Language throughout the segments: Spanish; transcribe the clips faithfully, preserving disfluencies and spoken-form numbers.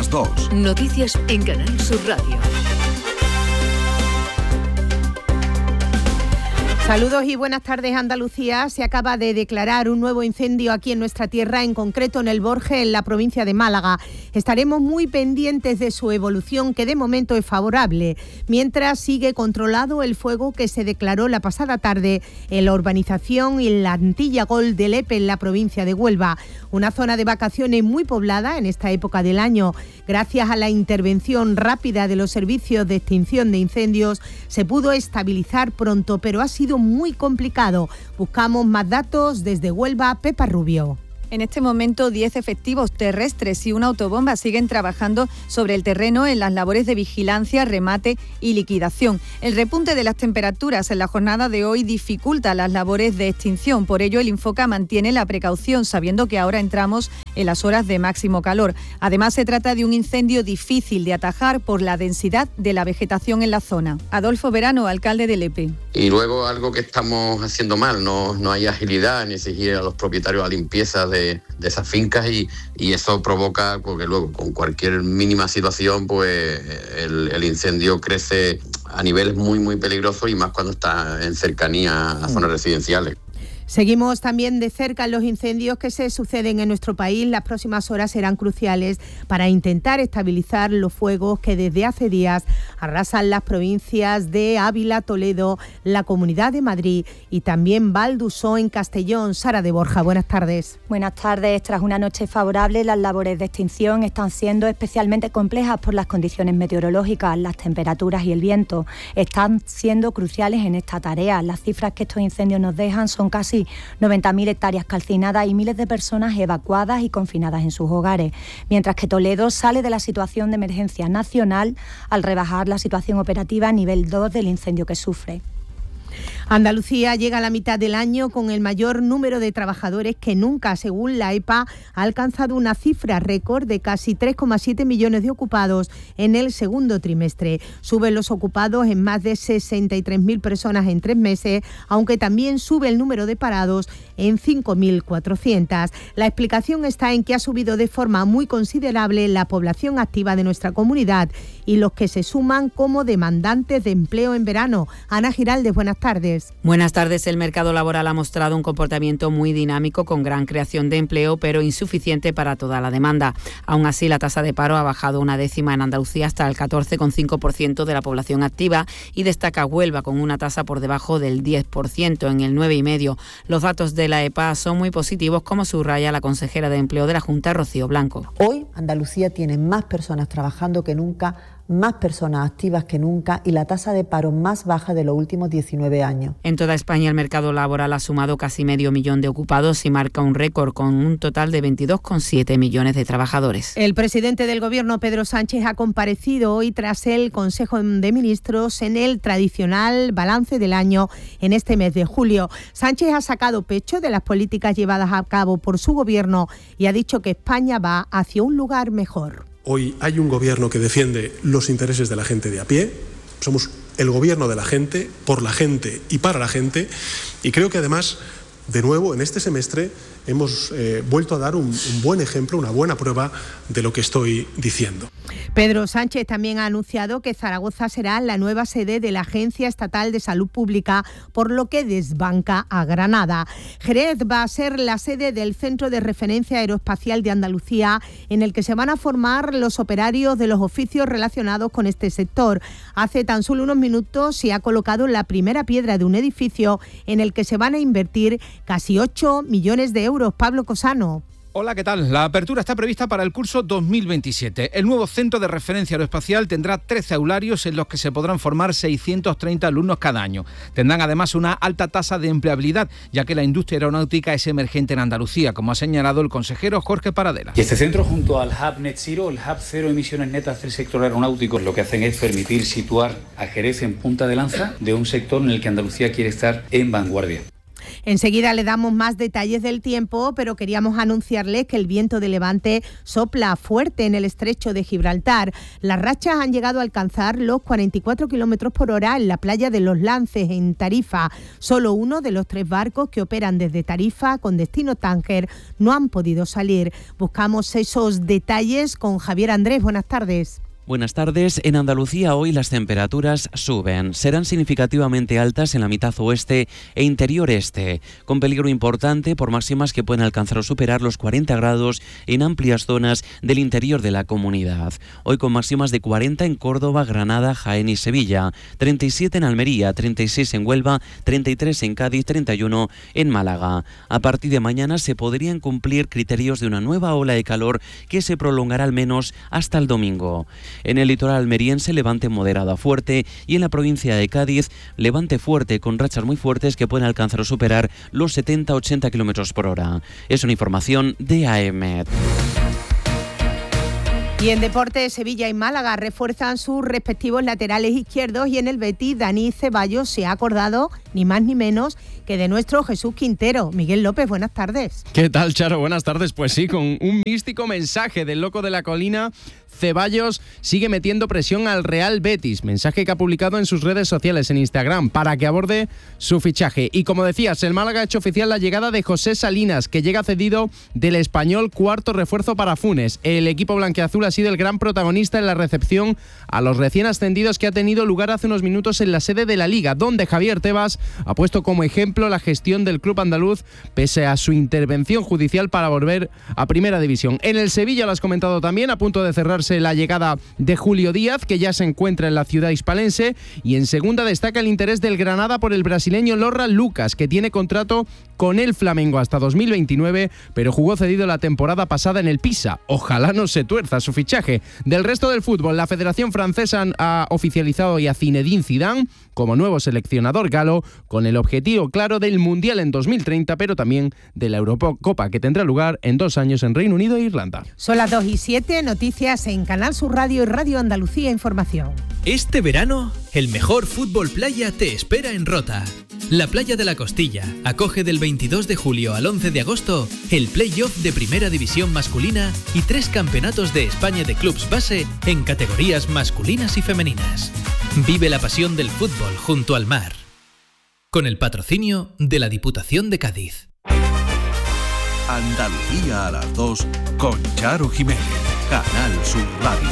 las dos. Noticias en Canal Sur Radio. Saludos y buenas tardes. Andalucía. Se acaba de declarar un nuevo incendio aquí en nuestra tierra, en concreto en el Borges, en la provincia de Málaga. Estaremos muy pendientes de su evolución, que de momento es favorable, mientras sigue controlado el fuego que se declaró la pasada tarde en la urbanización y en la Antilla Gol de Lepe, en la provincia de Huelva. Una zona de vacaciones muy poblada en esta época del año. Gracias a la intervención rápida de los servicios de extinción de incendios, se pudo estabilizar pronto, pero ha sido muy complicado. Buscamos más datos desde Huelva. Pepa Rubio. En este momento, diez efectivos terrestres y una autobomba siguen trabajando sobre el terreno en las labores de vigilancia, remate y liquidación. El repunte de las temperaturas en la jornada de hoy dificulta las labores de extinción. Por ello, el Infoca mantiene la precaución, sabiendo que ahora entramos en las horas de máximo calor. Además, se trata de un incendio difícil de atajar por la densidad de la vegetación en la zona. Adolfo Verano, alcalde de Lepe. Y luego algo que estamos haciendo mal, no, no hay agilidad en exigir a los propietarios la limpieza de De, de esas fincas y, y eso provoca, porque luego con cualquier mínima situación pues el, el incendio crece a niveles muy muy peligrosos, y más cuando está en cercanía a zonas residenciales. Seguimos también de cerca los incendios que se suceden en nuestro país. Las próximas horas serán cruciales para intentar estabilizar los fuegos que desde hace días arrasan las provincias de Ávila, Toledo, la Comunidad de Madrid y también Val d'Usó en Castellón. Sara de Borja, buenas tardes. Buenas tardes. Tras una noche favorable, las labores de extinción están siendo especialmente complejas por las condiciones meteorológicas. Las temperaturas y el viento están siendo cruciales en esta tarea. Las cifras que estos incendios nos dejan son casi noventa mil hectáreas calcinadas y miles de personas evacuadas y confinadas en sus hogares, mientras que Toledo sale de la situación de emergencia nacional al rebajar la situación operativa a nivel dos del incendio que sufre. Andalucía llega a la mitad del año con el mayor número de trabajadores que nunca. Según la E P A, ha alcanzado una cifra récord de casi tres coma siete millones de ocupados en el segundo trimestre. Suben los ocupados en más de sesenta y tres mil personas en tres meses, aunque también sube el número de parados en cinco mil cuatrocientos. La explicación está en que ha subido de forma muy considerable la población activa de nuestra comunidad y los que se suman como demandantes de empleo en verano. Ana Giraldez, buenas tardes. Buenas tardes. El mercado laboral ha mostrado un comportamiento muy dinámico, con gran creación de empleo, pero insuficiente para toda la demanda. Aún así, la tasa de paro ha bajado una décima en Andalucía hasta el catorce coma cinco por ciento de la población activa, y destaca Huelva con una tasa por debajo del diez por ciento, en el nueve coma cinco por ciento. Los datos de la E P A son muy positivos, como subraya la consejera de Empleo de la Junta, Rocío Blanco. Hoy Andalucía tiene más personas trabajando que nunca, más personas activas que nunca y la tasa de paro más baja de los últimos diecinueve años. En toda España el mercado laboral ha sumado casi medio millón de ocupados y marca un récord con un total de veintidós coma siete millones de trabajadores. El presidente del Gobierno, Pedro Sánchez, ha comparecido hoy tras el Consejo de Ministros en el tradicional balance del año en este mes de julio. Sánchez ha sacado pecho de las políticas llevadas a cabo por su Gobierno y ha dicho que España va hacia un lugar mejor. Hoy hay un gobierno que defiende los intereses de la gente de a pie. Somos el gobierno de la gente, por la gente y para la gente. Y creo que además, de nuevo, en este semestre hemos eh, vuelto a dar un, un buen ejemplo, una buena prueba de lo que estoy diciendo. Pedro Sánchez también ha anunciado que Zaragoza será la nueva sede de la Agencia Estatal de Salud Pública, por lo que desbanca a Granada. Jerez va a ser la sede del Centro de Referencia Aeroespacial de Andalucía, en el que se van a formar los operarios de los oficios relacionados con este sector. Hace tan solo unos minutos se ha colocado la primera piedra de un edificio en el que se van a invertir casi ocho millones de euros. Pablo Cosano. Hola, ¿qué tal? La apertura está prevista para el curso dos mil veintisiete. El nuevo Centro de Referencia Aeroespacial tendrá trece aularios en los que se podrán formar seiscientos treinta alumnos cada año. Tendrán además una alta tasa de empleabilidad, ya que la industria aeronáutica es emergente en Andalucía, como ha señalado el consejero Jorge Paradela. Y este centro, junto al Hub Net Zero, el Hub Cero Emisiones Netas del sector aeronáutico, lo que hacen es permitir situar a Jerez en punta de lanza de un sector en el que Andalucía quiere estar en vanguardia. Enseguida le damos más detalles del tiempo, pero queríamos anunciarles que el viento de levante sopla fuerte en el estrecho de Gibraltar. Las rachas han llegado a alcanzar los cuarenta y cuatro kilómetros por hora en la playa de Los Lances, en Tarifa. Solo uno de los tres barcos que operan desde Tarifa con destino Tánger no han podido salir. Buscamos esos detalles con Javier Andrés. Buenas tardes. Buenas tardes. En Andalucía hoy las temperaturas suben. Serán significativamente altas en la mitad oeste e interior este, con peligro importante por máximas que pueden alcanzar o superar los cuarenta grados en amplias zonas del interior de la comunidad. Hoy con máximas de cuarenta en Córdoba, Granada, Jaén y Sevilla, treinta y siete en Almería, treinta y seis en Huelva, treinta y tres en Cádiz, treinta y uno en Málaga. A partir de mañana se podrían cumplir criterios de una nueva ola de calor que se prolongará al menos hasta el domingo. En el litoral almeriense, levante moderado a fuerte, y en la provincia de Cádiz, levante fuerte con rachas muy fuertes que pueden alcanzar o superar los setenta a ochenta kilómetros por hora. Es una información de A E M E T. Y en deporte, Sevilla y Málaga refuerzan sus respectivos laterales izquierdos, y en el Betis, Dani Ceballos se ha acordado ni más ni menos que de nuestro Jesús Quintero. Miguel López, buenas tardes. ¿Qué tal, Charo? Buenas tardes. Pues sí, con un místico mensaje del loco de la colina, Ceballos sigue metiendo presión al Real Betis, mensaje que ha publicado en sus redes sociales en Instagram para que aborde su fichaje. Y como decías, el Málaga ha hecho oficial la llegada de José Salinas, que llega cedido del Español, cuarto refuerzo para Funes. El equipo blanquiazul ha sido el gran protagonista en la recepción a los recién ascendidos que ha tenido lugar hace unos minutos en la sede de la Liga, donde Javier Tebas ha puesto como ejemplo la gestión del club andaluz pese a su intervención judicial para volver a Primera División. En el Sevilla, lo has comentado también, a punto de cerrarse la llegada de Julio Díaz, que ya se encuentra en la ciudad hispalense, y en segunda destaca el interés del Granada por el brasileño Lorra Lucas, que tiene contrato con el Flamengo hasta dos mil veintinueve, pero jugó cedido la temporada pasada en el Pisa. Ojalá no se tuerza su fichaje. Del resto del fútbol, la Federación Francesa ha oficializado hoy a Zinedine Zidane como nuevo seleccionador galo, con el objetivo claro del Mundial en dos mil treinta, pero también de la Eurocopa, que tendrá lugar en dos años en Reino Unido e Irlanda. Son las dos y siete, noticias en Canal Sur Radio y Radio Andalucía Información. Este verano, el mejor fútbol playa te espera en Rota. La Playa de la Costilla acoge del veintidós de julio al once de agosto el play-off de Primera División masculina y tres campeonatos de España de clubs base en categorías masculinas y femeninas. Vive la pasión del fútbol junto al mar. Con el patrocinio de la Diputación de Cádiz. Andalucía a las dos con Charo Jiménez. Canal Sur Radio.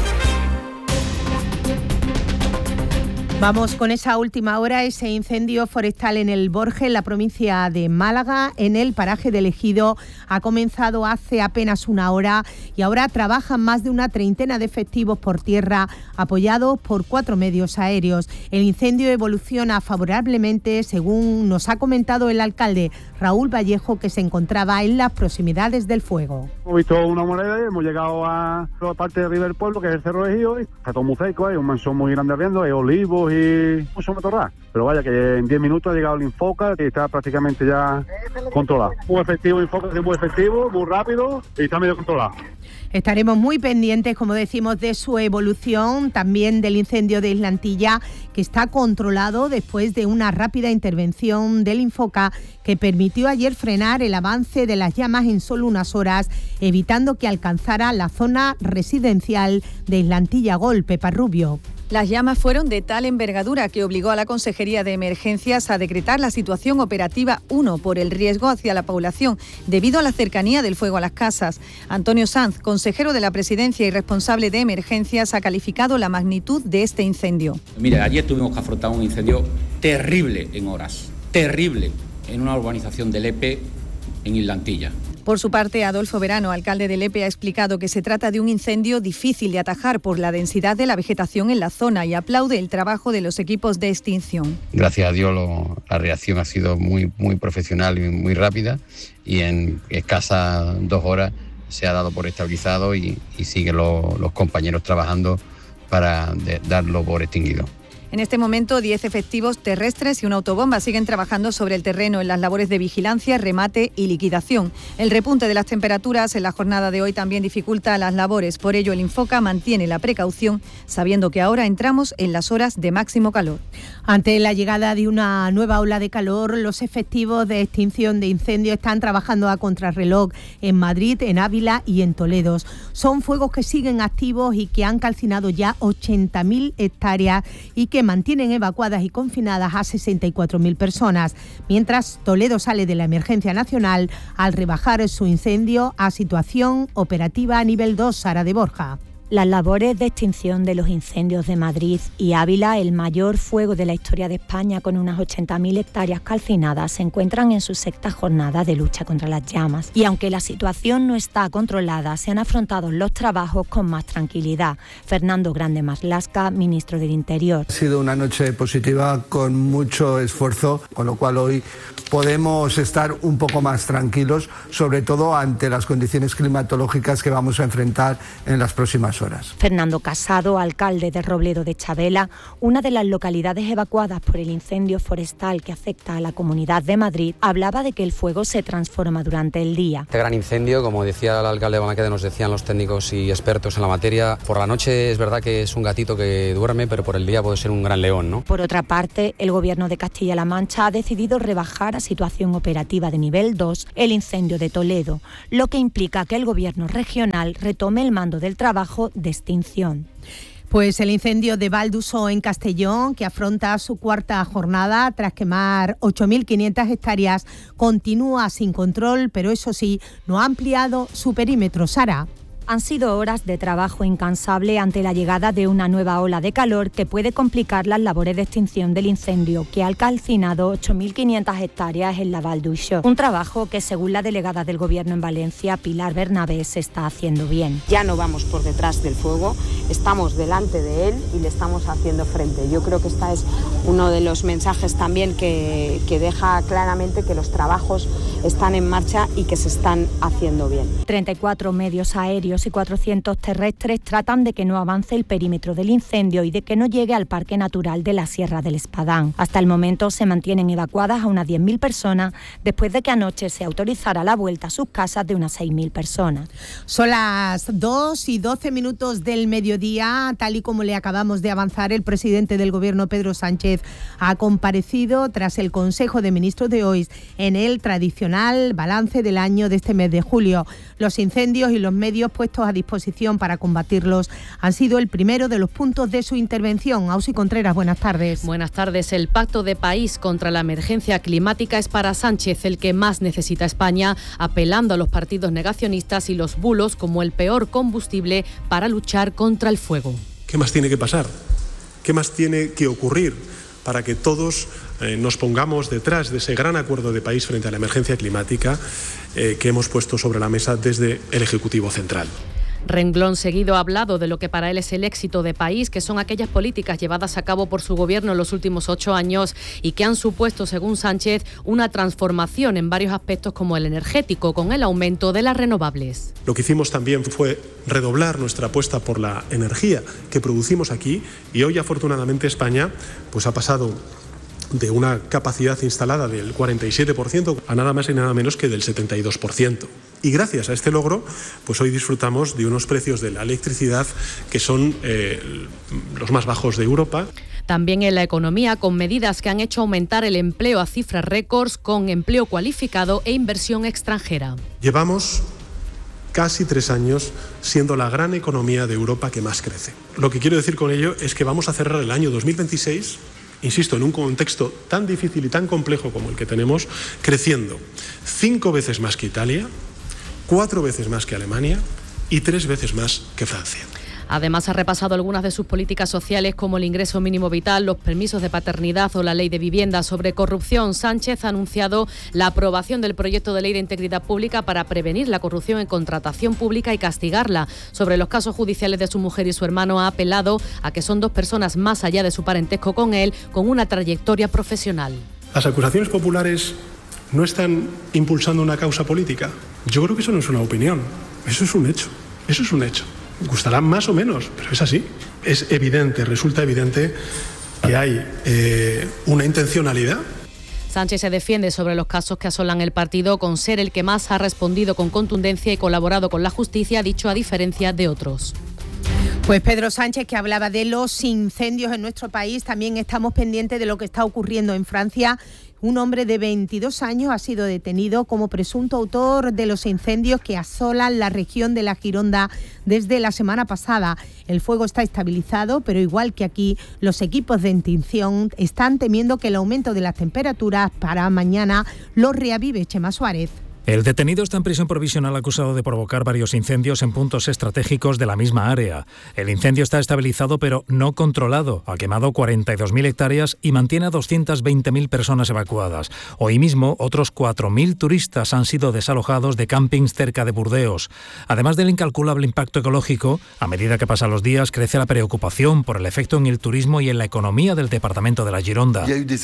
Vamos con esa última hora, ese incendio forestal en el Borge, en la provincia de Málaga, en el paraje del Ejido. Ha comenzado hace apenas una hora y ahora trabajan más de una treintena de efectivos por tierra, apoyados por cuatro medios aéreos. El incendio evoluciona favorablemente, según nos ha comentado el alcalde Raúl Vallejo, que se encontraba en las proximidades del fuego. Hemos visto una moneda y hemos llegado a la parte de arriba del pueblo, que es el Cerro de Ejido, y está todo muy seco, hay un mansón muy grande ardiendo, hay olivos y mucho matorral. Pero vaya, que en diez minutos ha llegado el Infoca, que está prácticamente ya controlado. Muy efectivo, Infoca es muy efectivo, muy rápido y está medio controlado. Estaremos muy pendientes, como decimos, de su evolución, también del incendio de Islantilla, que está controlado después de una rápida intervención del Infoca que permitió ayer frenar el avance de las llamas en solo unas horas, evitando que alcanzara la zona residencial de Islantilla Gol. Pepa Rubio. Las llamas fueron de tal envergadura que obligó a la Consejería de Emergencias a decretar la situación operativa uno por el riesgo hacia la población debido a la cercanía del fuego a las casas. Antonio Sanz, consejero de la Presidencia y responsable de Emergencias, ha calificado la magnitud de este incendio. Mire, ayer tuvimos que afrontar un incendio terrible en horas, terrible, en una urbanización de Lepe, en Islantilla. Por su parte, Adolfo Verano, alcalde de Lepe, ha explicado que se trata de un incendio difícil de atajar por la densidad de la vegetación en la zona y aplaude el trabajo de los equipos de extinción. Gracias a Dios lo, la reacción ha sido muy, muy profesional y muy rápida, y en escasas dos horas se ha dado por estabilizado y, y siguen lo, los compañeros trabajando para de, darlo por extinguido. En este momento, diez efectivos terrestres y una autobomba siguen trabajando sobre el terreno en las labores de vigilancia, remate y liquidación. El repunte de las temperaturas en la jornada de hoy también dificulta las labores. Por ello, el Infoca mantiene la precaución, sabiendo que ahora entramos en las horas de máximo calor. Ante la llegada de una nueva ola de calor, los efectivos de extinción de incendios están trabajando a contrarreloj en Madrid, en Ávila y en Toledo. Son fuegos que siguen activos y que han calcinado ya ochenta mil hectáreas y que mantienen evacuadas y confinadas a sesenta y cuatro mil personas, mientras Toledo sale de la emergencia nacional al rebajar su incendio a situación operativa a nivel dos. Sara de Borja. Las labores de extinción de los incendios de Madrid y Ávila, el mayor fuego de la historia de España con unas ochenta mil hectáreas calcinadas, se encuentran en su sexta jornada de lucha contra las llamas. Y aunque la situación no está controlada, se han afrontado los trabajos con más tranquilidad. Fernando Grande Marlaska, ministro del Interior. Ha sido una noche positiva con mucho esfuerzo, con lo cual hoy podemos estar un poco más tranquilos, sobre todo ante las condiciones climatológicas que vamos a enfrentar en las próximas horas. Fernando Casado, alcalde de Robledo de Chabela, una de las localidades evacuadas por el incendio forestal que afecta a la Comunidad de Madrid, hablaba de que el fuego se transforma durante el día. Este gran incendio, como decía el alcalde de Balmaceda, nos decían los técnicos y expertos en la materia, por la noche es verdad que es un gatito que duerme, pero por el día puede ser un gran león, ¿no? Por otra parte, el Gobierno de Castilla-La Mancha ha decidido rebajar a situación operativa de nivel dos el incendio de Toledo, lo que implica que el Gobierno regional retome el mando del trabajo de extinción. Pues el incendio de Valduso en Castellón, que afronta su cuarta jornada tras quemar ocho mil quinientas hectáreas, continúa sin control, pero eso sí, no ha ampliado su perímetro. Sara. Han sido horas de trabajo incansable ante la llegada de una nueva ola de calor que puede complicar las labores de extinción del incendio, que ha calcinado ocho mil quinientas hectáreas en la Val d'Uixó. Un trabajo que, según la delegada del Gobierno en Valencia, Pilar Bernabé, se está haciendo bien. Ya no vamos por detrás del fuego, estamos delante de él y le estamos haciendo frente. Yo creo que este es uno de los mensajes también que, que deja claramente que los trabajos están en marcha y que se están haciendo bien. treinta y cuatro medios aéreos y cuatrocientos terrestres tratan de que no avance el perímetro del incendio y de que no llegue al Parque Natural de la Sierra del Espadán. Hasta el momento se mantienen evacuadas a unas diez mil personas después de que anoche se autorizara la vuelta a sus casas de unas seis mil personas. Son las dos y doce minutos del mediodía. Tal y como le acabamos de avanzar, el presidente del Gobierno, Pedro Sánchez, ha comparecido tras el Consejo de Ministros de hoy en el tradicional balance del año de este mes de julio. Los incendios y los medios puestos a disposición para combatirlos han sido el primero de los puntos de su intervención. Ausi Contreras, buenas tardes. Buenas tardes. El pacto de país contra la emergencia climática es para Sánchez el que más necesita España, apelando a los partidos negacionistas y los bulos como el peor combustible para luchar contra el fuego. ¿Qué más tiene que pasar? ¿Qué más tiene que ocurrir para que todos eh, nos pongamos detrás de ese gran acuerdo de país frente a la emergencia climática eh, que hemos puesto sobre la mesa desde el Ejecutivo Central? Renglón seguido ha hablado de lo que para él es el éxito de país, que son aquellas políticas llevadas a cabo por su gobierno en los últimos ocho años y que han supuesto, según Sánchez, una transformación en varios aspectos como el energético, con el aumento de las renovables. Lo que hicimos también fue redoblar nuestra apuesta por la energía que producimos aquí y hoy, afortunadamente, España pues ha pasado de una capacidad instalada del cuarenta y siete por ciento a nada más y nada menos que del setenta y dos por ciento. Y gracias a este logro, pues hoy disfrutamos de unos precios de la electricidad que son eh, los más bajos de Europa. También en la economía, con medidas que han hecho aumentar el empleo a cifras récords, con empleo cualificado e inversión extranjera. Llevamos casi tres años siendo la gran economía de Europa que más crece. Lo que quiero decir con ello es que vamos a cerrar el año dos mil veintiséis, insisto, en un contexto tan difícil y tan complejo como el que tenemos, creciendo cinco veces más que Italia, cuatro veces más que Alemania y tres veces más que Francia. Además, ha repasado algunas de sus políticas sociales como el ingreso mínimo vital, los permisos de paternidad o la ley de vivienda. Sobre corrupción, Sánchez ha anunciado la aprobación del proyecto de ley de integridad pública para prevenir la corrupción en contratación pública y castigarla. Sobre los casos judiciales de su mujer y su hermano, ha apelado a que son dos personas más allá de su parentesco con él, con una trayectoria profesional. Las acusaciones populares no están impulsando una causa política. Yo creo que eso no es una opinión, eso es un hecho, eso es un hecho. Gustará más o menos, pero es así. Es evidente, resulta evidente que hay eh, una intencionalidad. Sánchez se defiende sobre los casos que asolan el partido con ser el que más ha respondido con contundencia y colaborado con la justicia, ha dicho, a diferencia de otros. Pues Pedro Sánchez, que hablaba de los incendios en nuestro país, también estamos pendientes de lo que está ocurriendo en Francia. Un hombre de veintidós años ha sido detenido como presunto autor de los incendios que asolan la región de la Gironda desde la semana pasada. El fuego está estabilizado, pero igual que aquí, los equipos de extinción están temiendo que el aumento de las temperaturas para mañana los reavive. Chema Suárez. El detenido está en prisión provisional acusado de provocar varios incendios en puntos estratégicos de la misma área. El incendio está estabilizado pero no controlado. Ha quemado cuarenta y dos mil hectáreas y mantiene a doscientas veinte mil personas evacuadas. Hoy mismo, otros cuatro mil turistas han sido desalojados de campings cerca de Burdeos. Además del incalculable impacto ecológico, a medida que pasan los días, crece la preocupación por el efecto en el turismo y en la economía del departamento de la Gironda.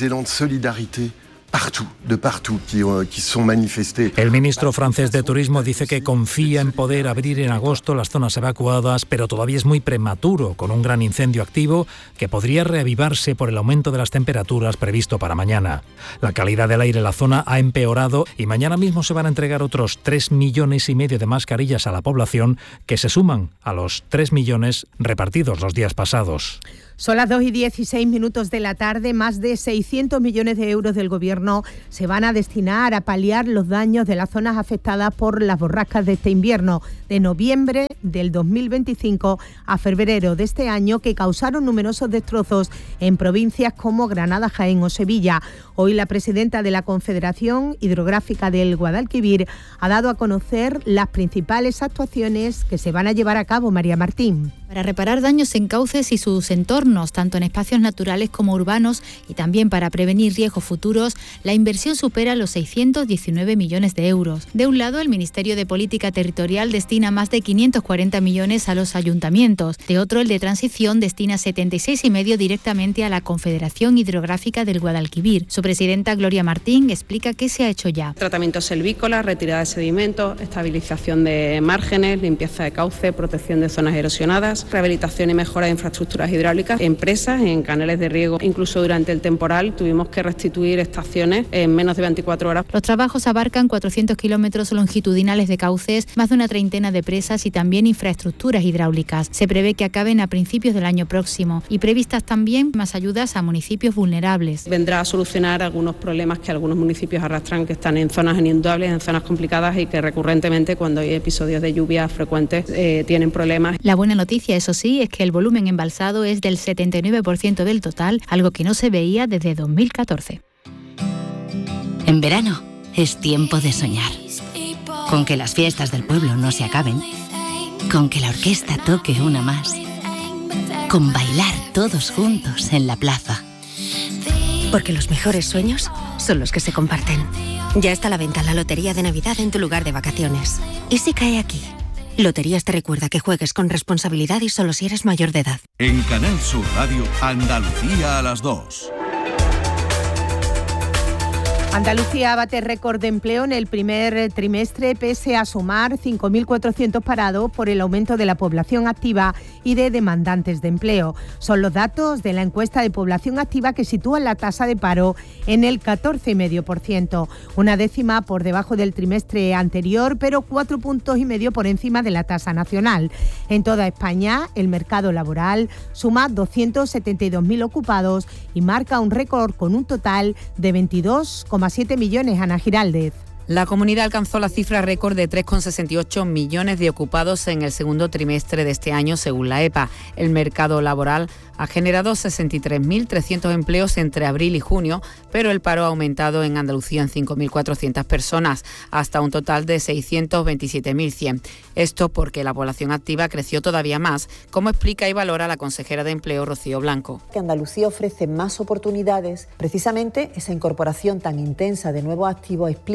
El ministro francés de Turismo dice que confía en poder abrir en agosto las zonas evacuadas, pero todavía es muy prematuro, con un gran incendio activo que podría reavivarse por el aumento de las temperaturas previsto para mañana. La calidad del aire en la zona ha empeorado y mañana mismo se van a entregar otros tres millones y medio de mascarillas a la población, que se suman a los tres millones repartidos los días pasados. Son las dos y dieciséis minutos de la tarde. Más de seiscientos millones de euros del Gobierno se van a destinar a paliar los daños de las zonas afectadas por las borrascas de este invierno, de noviembre del dos mil veinticinco a febrero de este año, que causaron numerosos destrozos en provincias como Granada, Jaén o Sevilla. Hoy la presidenta de la Confederación Hidrográfica del Guadalquivir ha dado a conocer las principales actuaciones que se van a llevar a cabo. María Martín. Para reparar daños en cauces y sus entornos, tanto en espacios naturales como urbanos, y también para prevenir riesgos futuros, la inversión supera los seiscientos diecinueve millones de euros. De un lado, el Ministerio de Política Territorial destina más de quinientos cuarenta millones a los ayuntamientos. De otro, el de Transición destina setenta y seis y medio directamente a la Confederación Hidrográfica del Guadalquivir. Su presidenta, Gloria Martín, explica qué se ha hecho ya. Tratamiento selvícola, retirada de sedimentos, estabilización de márgenes, limpieza de cauce, protección de zonas erosionadas, rehabilitación y mejora de infraestructuras hidráulicas, empresas en canales de riego. Incluso durante el temporal tuvimos que restituir estaciones en menos de veinticuatro horas. Los trabajos abarcan cuatrocientos kilómetros longitudinales de cauces, más de una treintena de presas y también infraestructuras hidráulicas. Se prevé que acaben a principios del año próximo y previstas también más ayudas a municipios vulnerables. Vendrá a solucionar algunos problemas que algunos municipios arrastran, que están en zonas inundables, en zonas complicadas y que recurrentemente, cuando hay episodios de lluvias frecuentes, eh, tienen problemas. La buena noticia, eso sí, es que el volumen embalsado es del setenta y nueve por ciento del total, algo que no se veía desde dos mil catorce. En verano es tiempo de soñar, con que las fiestas del pueblo no se acaben, con que la orquesta toque una más, con bailar todos juntos en la plaza. Porque los mejores sueños son los que se comparten. Ya está a la venta la Lotería de Navidad en tu lugar de vacaciones. ¿Y si cae aquí? Loterías te recuerda que juegues con responsabilidad y solo si eres mayor de edad. En Canal Sur Radio, Andalucía a las dos. Andalucía bate récord de empleo en el primer trimestre, pese a sumar cinco mil cuatrocientos parados por el aumento de la población activa y de demandantes de empleo. Son los datos de la encuesta de población activa que sitúan la tasa de paro en el catorce coma cinco por ciento, una décima por debajo del trimestre anterior, pero cuatro puntos y medio por encima de la tasa nacional. En toda España, el mercado laboral suma doscientos setenta y dos mil ocupados y marca un récord con un total de veintidós coma siete millones. Ana Giraldez. La comunidad alcanzó la cifra récord de tres coma sesenta y ocho millones de ocupados en el segundo trimestre de este año, según la E P A. El mercado laboral ha generado sesenta y tres mil trescientos empleos entre abril y junio, pero el paro ha aumentado en Andalucía en cinco mil cuatrocientas personas, hasta un total de seiscientos veintisiete mil cien. Esto porque la población activa creció todavía más, como explica y valora la consejera de Empleo, Rocío Blanco. Que Andalucía ofrece más oportunidades. Precisamente esa incorporación tan intensa de nuevos activos explica que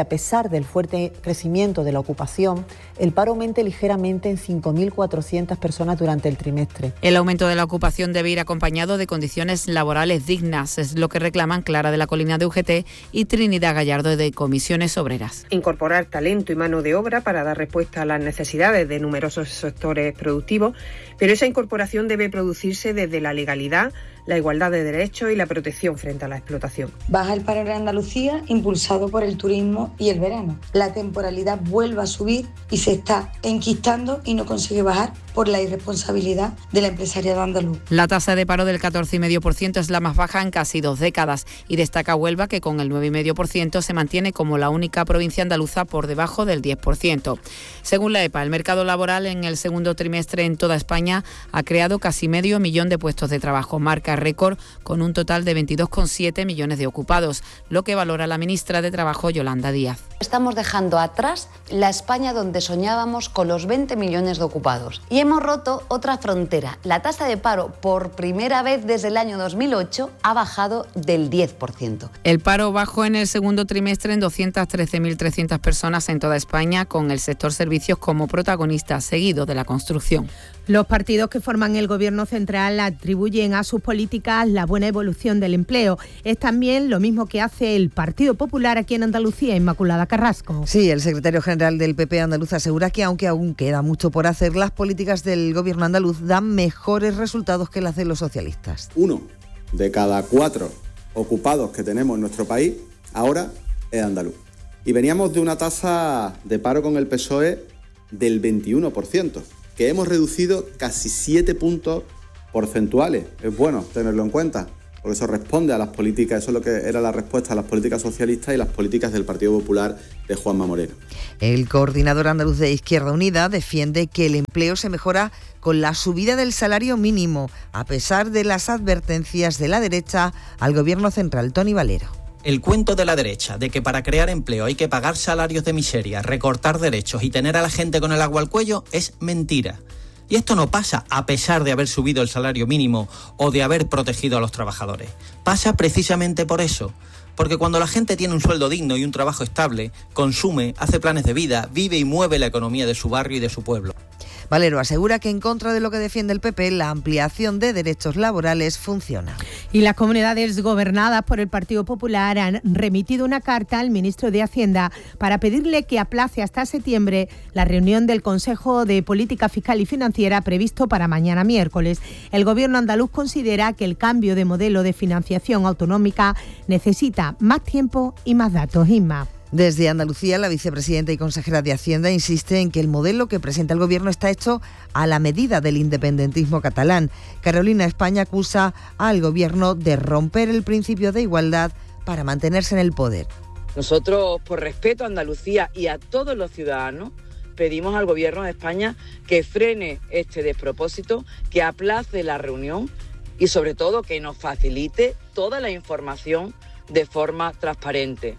que a pesar del fuerte crecimiento de la ocupación, el paro aumente ligeramente en cinco mil cuatrocientas personas durante el trimestre. El aumento de la ocupación debe ir acompañado de condiciones laborales dignas, es lo que reclaman Clara de la Colina de U G T y Trinidad Gallardo de Comisiones Obreras. Incorporar talento y mano de obra para dar respuesta a las necesidades de numerosos sectores productivos, pero esa incorporación debe producirse desde la legalidad, la igualdad de derechos y la protección frente a la explotación. Baja el paro en Andalucía, impulsado por el turismo y el verano. La temporalidad vuelve a subir y se está enquistando y no consigue bajar por la irresponsabilidad del empresariado andaluz. La tasa de paro del catorce coma cinco por ciento es la más baja en casi dos décadas y destaca Huelva, que con el nueve coma cinco por ciento se mantiene como la única provincia andaluza por debajo del diez por ciento. Según la E P A, el mercado laboral en el segundo trimestre en toda España ha creado casi medio millón de puestos de trabajo, marca récord con un total de veintidós coma siete millones de ocupados, lo que valora la ministra de Trabajo, Yolanda Díaz. Estamos dejando atrás la España donde soñábamos con los veinte millones de ocupados. Y hemos roto otra frontera. La tasa de paro, por primera vez desde el año dos mil ocho, ha bajado del diez por ciento. El paro bajó en el segundo trimestre en doscientas trece mil trescientas personas en toda España, con el sector servicios como protagonista, seguido de la construcción. Los partidos que forman el Gobierno central atribuyen a sus políticas la buena evolución del empleo. Es también lo mismo que hace el Partido Popular aquí en Andalucía, Inmaculada Carrasco. Sí, el secretario general del P P andaluz asegura que aunque aún queda mucho por hacer, las políticas del Gobierno andaluz dan mejores resultados que las de los socialistas. Uno de cada cuatro ocupados que tenemos en nuestro país ahora es andaluz. Y veníamos de una tasa de paro con el P S O E del veintiuno por ciento. Que hemos reducido casi siete puntos porcentuales. Es bueno tenerlo en cuenta, porque eso responde a las políticas, eso es lo que era la respuesta a las políticas socialistas y las políticas del Partido Popular de Juanma Moreno. El coordinador andaluz de Izquierda Unida defiende que el empleo se mejora con la subida del salario mínimo, a pesar de las advertencias de la derecha al Gobierno central. Toni Valero. El cuento de la derecha de que para crear empleo hay que pagar salarios de miseria, recortar derechos y tener a la gente con el agua al cuello es mentira. Y esto no pasa a pesar de haber subido el salario mínimo o de haber protegido a los trabajadores. Pasa precisamente por eso. Porque cuando la gente tiene un sueldo digno y un trabajo estable, consume, hace planes de vida, vive y mueve la economía de su barrio y de su pueblo. Valero asegura que en contra de lo que defiende el P P, la ampliación de derechos laborales funciona. Y las comunidades gobernadas por el Partido Popular han remitido una carta al ministro de Hacienda para pedirle que aplace hasta septiembre la reunión del Consejo de Política Fiscal y Financiera previsto para mañana miércoles. El Gobierno andaluz considera que el cambio de modelo de financiación autonómica necesita más tiempo y más datos. Inma. Desde Andalucía, la vicepresidenta y consejera de Hacienda insiste en que el modelo que presenta el Gobierno está hecho a la medida del independentismo catalán. Carolina España acusa al Gobierno de romper el principio de igualdad para mantenerse en el poder. Nosotros, por respeto a Andalucía y a todos los ciudadanos, pedimos al Gobierno de España que frene este despropósito, que aplace la reunión y, sobre todo, que nos facilite toda la información de forma transparente.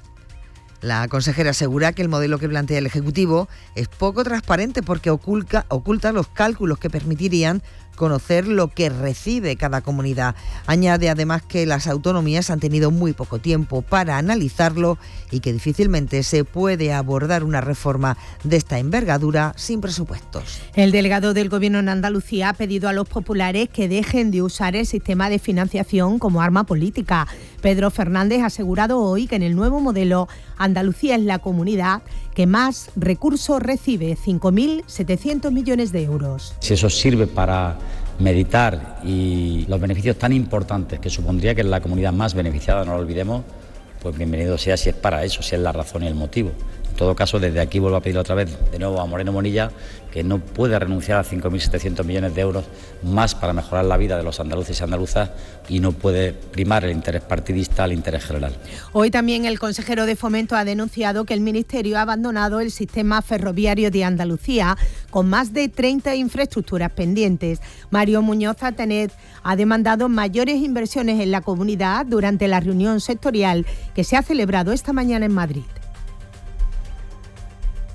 La consejera asegura que el modelo que plantea el Ejecutivo es poco transparente porque oculta, oculta los cálculos que permitirían conocer lo que recibe cada comunidad. Añade además que las autonomías han tenido muy poco tiempo para analizarlo y que difícilmente se puede abordar una reforma de esta envergadura sin presupuestos. El delegado del Gobierno en Andalucía ha pedido a los populares que dejen de usar el sistema de financiación como arma política. Pedro Fernández ha asegurado hoy que en el nuevo modelo Andalucía es la comunidad que más recursos recibe, cinco mil setecientos millones de euros. Si eso sirve para meditar y los beneficios tan importantes que supondría que es la comunidad más beneficiada, no lo olvidemos, pues bienvenido sea si es para eso, si es la razón y el motivo. En todo caso, desde aquí vuelvo a pedir otra vez de nuevo a Moreno Monilla que no puede renunciar a cinco mil setecientos millones de euros más para mejorar la vida de los andaluces y andaluzas y no puede primar el interés partidista al interés general. Hoy también el consejero de Fomento ha denunciado que el Ministerio ha abandonado el sistema ferroviario de Andalucía con más de treinta infraestructuras pendientes. Mario Muñoz Atanet ha demandado mayores inversiones en la comunidad durante la reunión sectorial que se ha celebrado esta mañana en Madrid.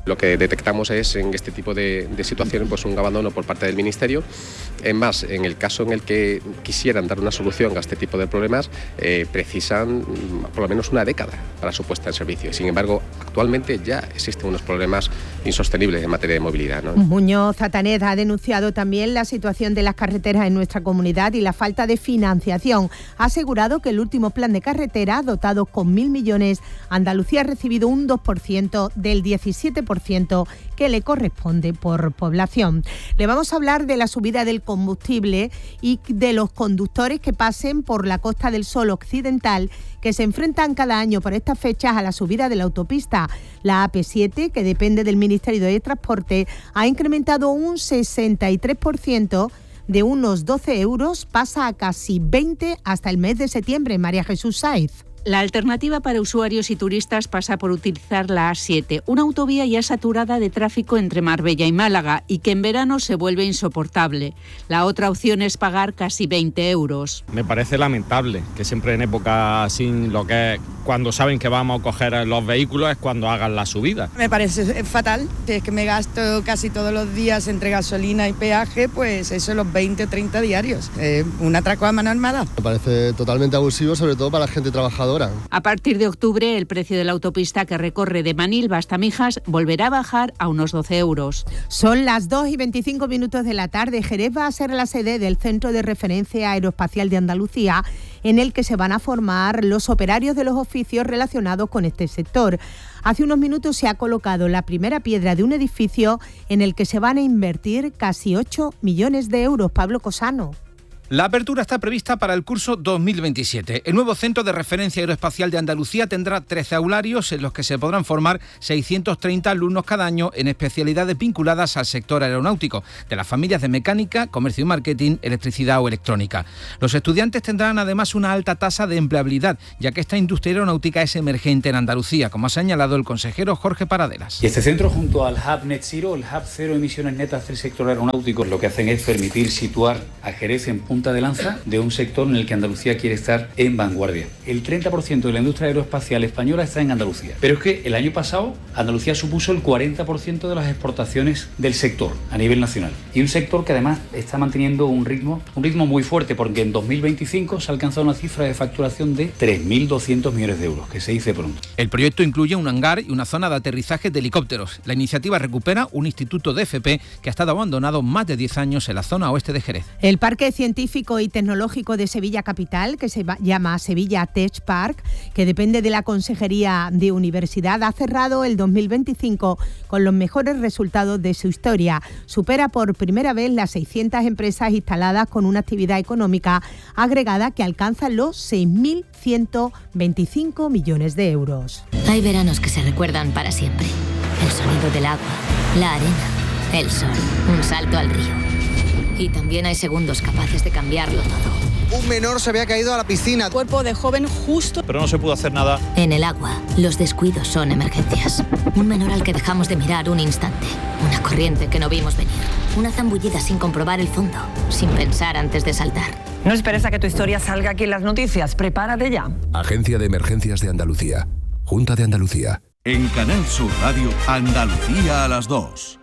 Lo que detectamos es en este tipo de, de situaciones pues un abandono por parte del Ministerio. Es más, en el caso en el que quisieran dar una solución a este tipo de problemas, eh, precisan por lo menos una década para su puesta en servicio. Sin embargo, actualmente ya existen unos problemas insostenibles en materia de movilidad, ¿no? Muñoz Zatanez ha denunciado también la situación de las carreteras en nuestra comunidad y la falta de financiación. Ha asegurado que el último plan de carretera, dotado con mil millones, Andalucía ha recibido un dos por ciento del diecisiete por ciento que le corresponde por población. Le vamos a hablar de la subida del combustible y de los conductores que pasen por la Costa del Sol occidental, que se enfrentan cada año por estas fechas a la subida de la autopista. La A P siete, que depende del Ministerio de Transporte, ha incrementado un sesenta y tres por ciento, de unos doce euros, pasa a casi veinte hasta el mes de septiembre. María Jesús Sáez. La alternativa para usuarios y turistas pasa por utilizar la A siete, una autovía ya saturada de tráfico entre Marbella y Málaga y que en verano se vuelve insoportable. La otra opción es pagar casi veinte euros. Me parece lamentable que siempre en época así, lo que es cuando saben que vamos a coger los vehículos es cuando hagan la subida. Me parece fatal, si es que me gasto casi todos los días entre gasolina y peaje, pues eso los veinte o treinta diarios. Eh, un atraco a mano armada. Me parece totalmente abusivo, sobre todo para la gente trabajadora. A partir de octubre, el precio de la autopista que recorre de Manilva hasta Mijas volverá a bajar a unos doce euros. Son las dos y veinticinco minutos de la tarde. Jerez va a ser la sede del Centro de Referencia Aeroespacial de Andalucía, en el que se van a formar los operarios de los oficios relacionados con este sector. Hace unos minutos se ha colocado la primera piedra de un edificio en el que se van a invertir casi ocho millones de euros. Pablo Cosano. La apertura está prevista para el curso dos mil veintisiete. El nuevo Centro de Referencia Aeroespacial de Andalucía tendrá trece aularios en los que se podrán formar seiscientos treinta alumnos cada año en especialidades vinculadas al sector aeronáutico, de las familias de mecánica, comercio y marketing, electricidad o electrónica. Los estudiantes tendrán además una alta tasa de empleabilidad, ya que esta industria aeronáutica es emergente en Andalucía, como ha señalado el consejero Jorge Paradelas. Y este centro, junto al Hub Net Zero, el Hub Cero Emisiones Netas del sector aeronáutico, lo que hacen es permitir situar a Jerez en punta de lanza de un sector en el que Andalucía quiere estar en vanguardia. El treinta por ciento de la industria aeroespacial española está en Andalucía. Pero es que el año pasado Andalucía supuso el cuarenta por ciento de las exportaciones del sector a nivel nacional. Y un sector que además está manteniendo un ritmo, un ritmo muy fuerte, porque en dos mil veinticinco se ha alcanzado una cifra de facturación de tres mil doscientos millones de euros, que se dice pronto. El proyecto incluye un hangar y una zona de aterrizaje de helicópteros. La iniciativa recupera un instituto de F P que ha estado abandonado más de diez años en la zona oeste de Jerez. El Parque Científico y Tecnológico de Sevilla Capital, que se llama Sevilla Tech Park, que depende de la Consejería de Universidad, ha cerrado el dos mil veinticinco con los mejores resultados de su historia. Supera por primera vez las seiscientas empresas instaladas con una actividad económica agregada que alcanza los seis mil ciento veinticinco millones de euros. Hay veranos que se recuerdan para siempre. El sonido del agua, la arena, el sol, un salto al río. Y también hay segundos capaces de cambiarlo todo. Un menor se había caído a la piscina. Cuerpo de joven justo. Pero no se pudo hacer nada. En el agua, los descuidos son emergencias. Un menor al que dejamos de mirar un instante. Una corriente que no vimos venir. Una zambullida sin comprobar el fondo. Sin pensar antes de saltar. No esperes a que tu historia salga aquí en las noticias. Prepárate ya. Agencia de Emergencias de Andalucía. Junta de Andalucía. En Canal Sur Radio, Andalucía a las dos.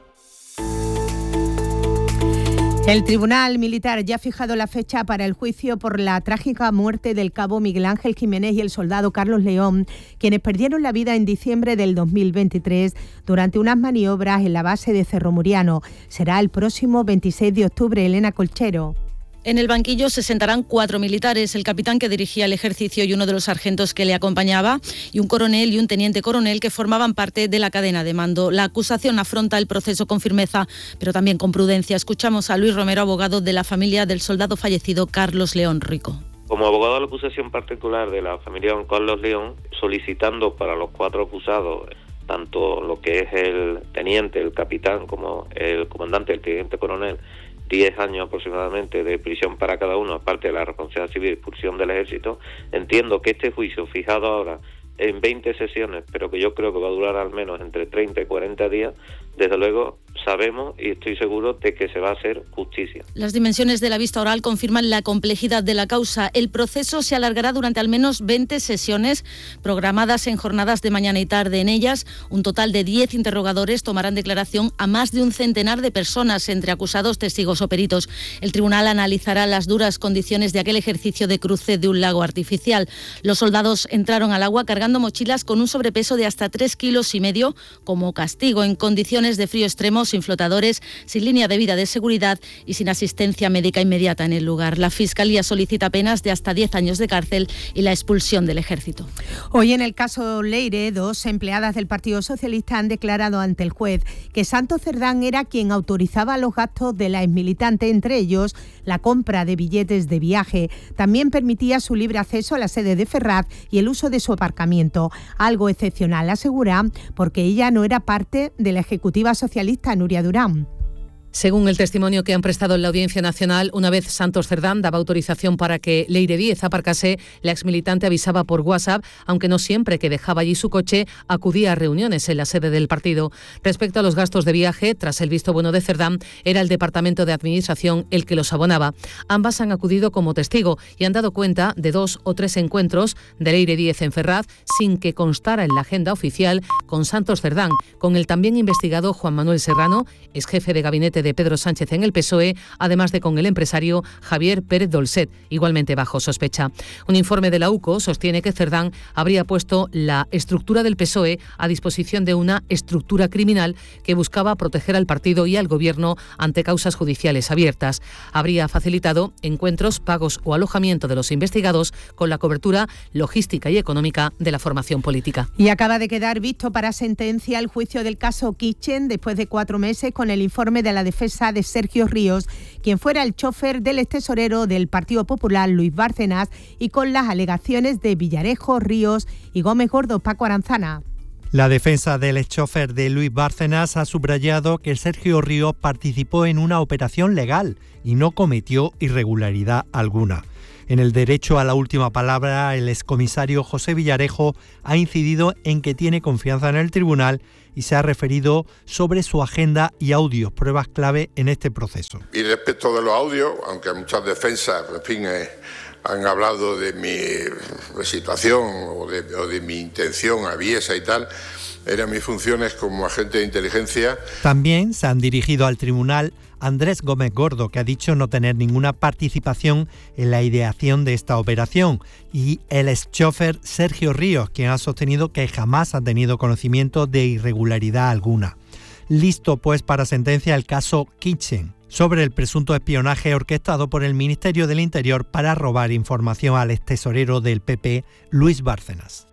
El Tribunal Militar ya ha fijado la fecha para el juicio por la trágica muerte del cabo Miguel Ángel Jiménez y el soldado Carlos León, quienes perdieron la vida en diciembre del dos mil veintitrés durante unas maniobras en la base de Cerro Muriano. Será el próximo veintiséis de octubre. Elena Colchero. En el banquillo se sentarán cuatro militares, el capitán que dirigía el ejército y uno de los sargentos que le acompañaba, y un coronel y un teniente coronel que formaban parte de la cadena de mando. La acusación afronta el proceso con firmeza, pero también con prudencia. Escuchamos a Luis Romero, abogado de la familia del soldado fallecido Carlos León Rico. Como abogado de la acusación particular de la familia don Carlos León, solicitando para los cuatro acusados, tanto lo que es el teniente, el capitán, como el comandante, el teniente coronel, diez años aproximadamente de prisión para cada uno, aparte de la responsabilidad civil y expulsión del ejército. Entiendo que este juicio, fijado ahora en veinte sesiones, pero que yo creo que va a durar al menos entre treinta y cuarenta días, desde luego sabemos y estoy seguro de que se va a hacer justicia. Las dimensiones de la vista oral confirman la complejidad de la causa. El proceso se alargará durante al menos veinte sesiones programadas en jornadas de mañana y tarde. En ellas, un total de diez interrogadores tomarán declaración a más de un centenar de personas, entre acusados, testigos o peritos. El tribunal analizará las duras condiciones de aquel ejercicio de cruce de un lago artificial. Los soldados entraron al agua cargando mochilas con un sobrepeso de hasta tres kilos y medio como castigo, en condiciones de frío extremo, sin flotadores, sin línea de vida de seguridad y sin asistencia médica inmediata en el lugar. La Fiscalía solicita penas de hasta diez años de cárcel y la expulsión del ejército. Hoy, en el caso Leire, dos empleadas del Partido Socialista han declarado ante el juez que Santos Cerdán era quien autorizaba los gastos de la exmilitante, entre ellos la compra de billetes de viaje. También permitía su libre acceso a la sede de Ferraz y el uso de su aparcamiento. Algo excepcional, asegura, porque ella no era parte de la ejecutiva socialista Nuria Durán. Según el testimonio que han prestado en la Audiencia Nacional, una vez Santos Cerdán daba autorización para que Leire Díez aparcase, la exmilitante avisaba por WhatsApp, aunque no siempre que dejaba allí su coche acudía a reuniones en la sede del partido. Respecto a los gastos de viaje, tras el visto bueno de Cerdán, era el Departamento de Administración el que los abonaba. Ambas han acudido como testigo y han dado cuenta de dos o tres encuentros de Leire Díez en Ferraz sin que constara en la agenda oficial con Santos Cerdán, con el también investigado Juan Manuel Serrano, ex jefe de gabinete de Pedro Sánchez en el P S O E, además de con el empresario Javier Pérez Dolcet, igualmente bajo sospecha. Un informe de la U C O sostiene que Cerdán habría puesto la estructura del P S O E a disposición de una estructura criminal que buscaba proteger al partido y al gobierno ante causas judiciales abiertas. Habría facilitado encuentros, pagos o alojamiento de los investigados con la cobertura logística y económica de la formación política. Y acaba de quedar visto para sentencia el juicio del caso Kitchen después de cuatro meses, con el informe de la defensa de Sergio Ríos, quien fuera el chofer del extesorero del Partido Popular Luis Bárcenas, y con las alegaciones de Villarejo, Ríos y Gómez Gordo. Paco Aranzana. La defensa del exchofer de Luis Bárcenas ha subrayado que Sergio Ríos participó en una operación legal y no cometió irregularidad alguna. En el derecho a la última palabra, el excomisario José Villarejo ha incidido en que tiene confianza en el tribunal y se ha referido sobre su agenda y audios, pruebas clave en este proceso. Y respecto de los audios, aunque muchas defensas, en fin, eh, han hablado de mi situación o de, o de mi intención aviesa y tal, eran mis funciones como agente de inteligencia. También se han dirigido al tribunal Andrés Gómez Gordo, que ha dicho no tener ninguna participación en la ideación de esta operación, y el exchofer Sergio Ríos, quien ha sostenido que jamás ha tenido conocimiento de irregularidad alguna. Listo pues para sentencia el caso Kitchen, sobre el presunto espionaje orquestado por el Ministerio del Interior para robar información al extesorero del P P, Luis Bárcenas.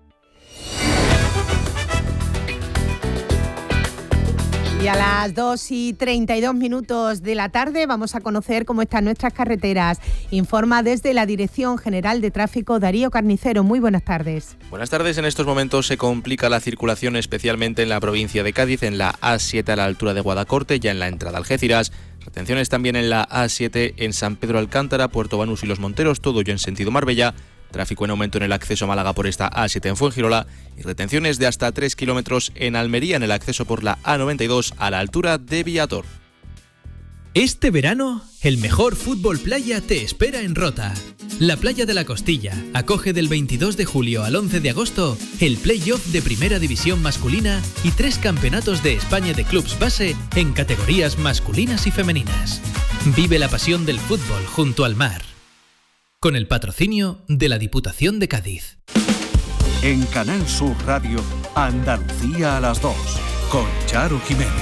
Y a las dos y treinta y dos minutos de la tarde vamos a conocer cómo están nuestras carreteras. Informa desde la Dirección General de Tráfico Darío Carnicero. Muy buenas tardes. Buenas tardes. En estos momentos se complica la circulación, especialmente en la provincia de Cádiz, en la A siete a la altura de Guadacorte, ya en la entrada a Algeciras. Retenciones también en la A siete en San Pedro Alcántara, Puerto Banús y Los Monteros, todo ello en sentido Marbella. Tráfico en aumento en el acceso a Málaga por esta A siete en Fuengirola y retenciones de hasta tres kilómetros en Almería en el acceso por la A noventa y dos a la altura de Viator. Este verano, el mejor fútbol playa te espera en Rota. La Playa de la Costilla acoge del veintidós de julio al once de agosto el play-off de Primera División masculina y tres campeonatos de España de clubs base en categorías masculinas y femeninas. Vive la pasión del fútbol junto al mar. Con el patrocinio de la Diputación de Cádiz. En Canal Sur Radio, Andalucía a las dos, con Charo Jiménez.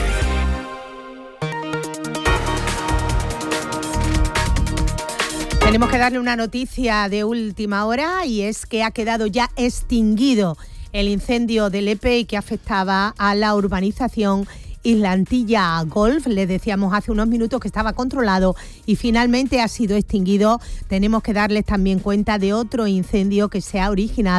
Tenemos que darle una noticia de última hora, y es que ha quedado ya extinguido el incendio del E P E que afectaba a la urbanización Isla Antilla Golf. Les decíamos hace unos minutos que estaba controlado y finalmente ha sido extinguido. Tenemos que darles también cuenta de otro incendio que se ha originado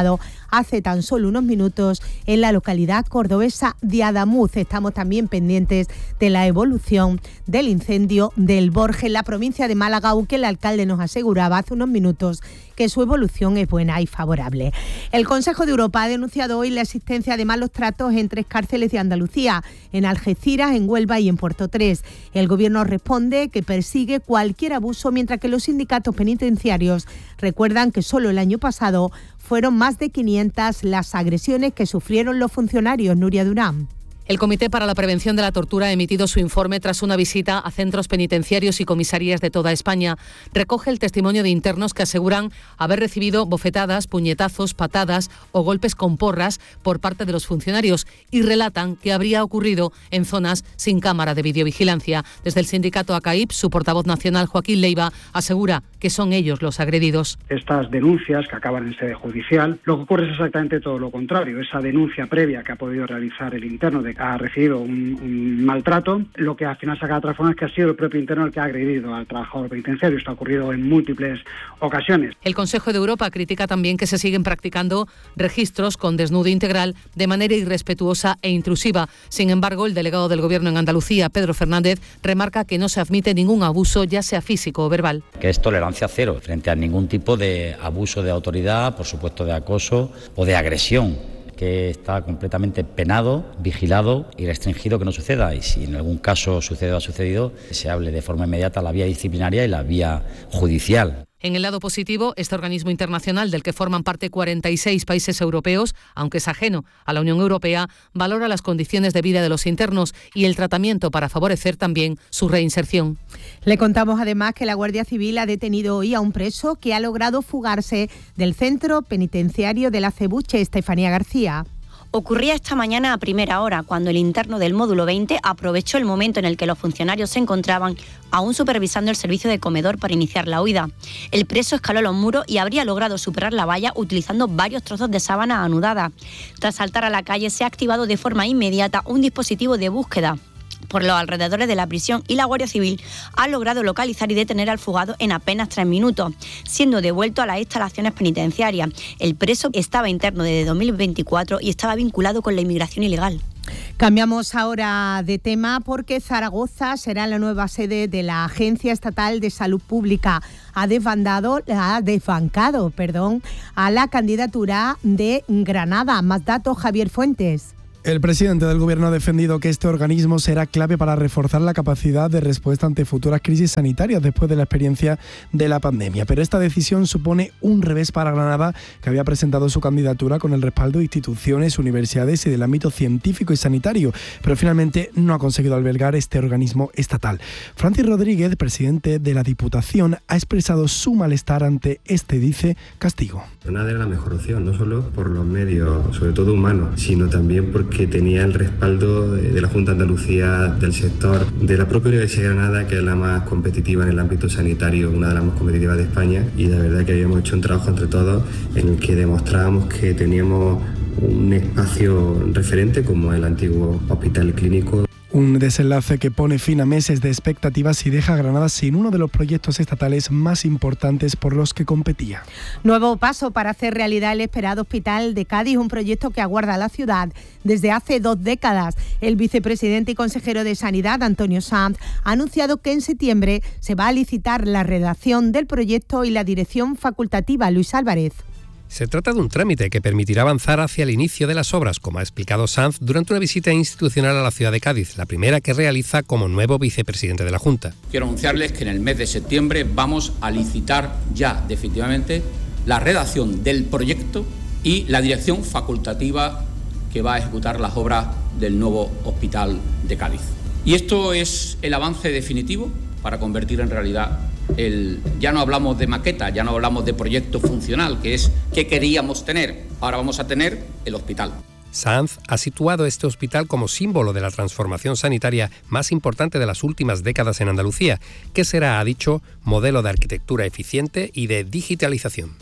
hace tan solo unos minutos en la localidad cordobesa de Adamuz. Estamos también pendientes de la evolución del incendio del Borge en la provincia de Málaga, aunque el alcalde nos aseguraba hace unos minutos que su evolución es buena y favorable. El Consejo de Europa ha denunciado hoy la existencia de malos tratos en tres cárceles de Andalucía, en Algeciras, en Huelva y en Puerto tres. El Gobierno responde que persigue cualquier abuso, mientras que los sindicatos penitenciarios recuerdan que solo el año pasado fueron más de quinientas las agresiones que sufrieron los funcionarios. Nuria Durán. El Comité para la Prevención de la Tortura ha emitido su informe tras una visita a centros penitenciarios y comisarías de toda España. Recoge el testimonio de internos que aseguran haber recibido bofetadas, puñetazos, patadas o golpes con porras por parte de los funcionarios y relatan que habría ocurrido en zonas sin cámara de videovigilancia. Desde el sindicato ACAIP, su portavoz nacional, Joaquín Leiva, asegura que son ellos los agredidos. Estas denuncias que acaban en sede judicial, lo que ocurre es exactamente todo lo contrario. Esa denuncia previa que ha podido realizar el interno de ha recibido un, un maltrato, lo que al final se acaba transformando es que ha sido el propio interno el que ha agredido al trabajador penitenciario. Esto ha ocurrido en múltiples ocasiones. El Consejo de Europa critica también que se siguen practicando registros con desnudo integral de manera irrespetuosa e intrusiva. Sin embargo, el delegado del Gobierno en Andalucía, Pedro Fernández, remarca que no se admite ningún abuso, ya sea físico o verbal. Que es tolerancia cero frente a ningún tipo de abuso de autoridad, por supuesto de acoso o de agresión, que está completamente penado, vigilado y restringido que no suceda. Y si en algún caso sucede o ha sucedido, se hable de forma inmediata la vía disciplinaria y la vía judicial. En el lado positivo, este organismo internacional del que forman parte cuarenta y seis países europeos, aunque es ajeno a la Unión Europea, valora las condiciones de vida de los internos y el tratamiento para favorecer también su reinserción. Le contamos además que la Guardia Civil ha detenido hoy a un preso que ha logrado fugarse del centro penitenciario de la Cebuche, Estefanía García. Ocurría esta mañana a primera hora, cuando el interno del módulo veinte aprovechó el momento en el que los funcionarios se encontraban aún supervisando el servicio de comedor para iniciar la huida. El preso escaló los muros y habría logrado superar la valla utilizando varios trozos de sábana anudada. Tras saltar a la calle, se ha activado de forma inmediata un dispositivo de búsqueda por los alrededores de la prisión y la Guardia Civil ha logrado localizar y detener al fugado en apenas tres minutos, siendo devuelto a las instalaciones penitenciarias. El preso estaba interno desde dos mil veinticuatro y estaba vinculado con la inmigración ilegal. Cambiamos ahora de tema porque Zaragoza será la nueva sede de la Agencia Estatal de Salud Pública. Ha desbandado, ha desbancado, perdón, a la candidatura de Granada. Más datos, Javier Fuentes. El presidente del Gobierno ha defendido que este organismo será clave para reforzar la capacidad de respuesta ante futuras crisis sanitarias después de la experiencia de la pandemia. Pero esta decisión supone un revés para Granada, que había presentado su candidatura con el respaldo de instituciones, universidades y del ámbito científico y sanitario, pero finalmente no ha conseguido albergar este organismo estatal. Francis Rodríguez, presidente de la Diputación, ha expresado su malestar ante este, dice, castigo. Granada era la mejor opción, no solo por los medios, sobre todo humanos, sino también porque que tenía el respaldo de la Junta de Andalucía, del sector, de la propia Universidad de Granada, que es la más competitiva en el ámbito sanitario, una de las más competitivas de España, y la verdad que habíamos hecho un trabajo entre todos en el que demostrábamos que teníamos un espacio referente como el antiguo hospital clínico. Un desenlace que pone fin a meses de expectativas y deja a Granada sin uno de los proyectos estatales más importantes por los que competía. Nuevo paso para hacer realidad el esperado Hospital de Cádiz, un proyecto que aguarda a la ciudad desde hace dos décadas. El vicepresidente y consejero de Sanidad, Antonio Sanz, ha anunciado que en septiembre se va a licitar la redacción del proyecto y la dirección facultativa. Luis Álvarez. Se trata de un trámite que permitirá avanzar hacia el inicio de las obras, como ha explicado Sanz durante una visita institucional a la ciudad de Cádiz, la primera que realiza como nuevo vicepresidente de la Junta. Quiero anunciarles que en el mes de septiembre vamos a licitar ya definitivamente la redacción del proyecto y la dirección facultativa que va a ejecutar las obras del nuevo Hospital de Cádiz. Y esto es el avance definitivo para convertir en realidad el... Ya no hablamos de maqueta, ya no hablamos de proyecto funcional, que es qué queríamos tener. Ahora vamos a tener el hospital. Sanz ha situado este hospital como símbolo de la transformación sanitaria más importante de las últimas décadas en Andalucía, que será, ha dicho, modelo de arquitectura eficiente y de digitalización.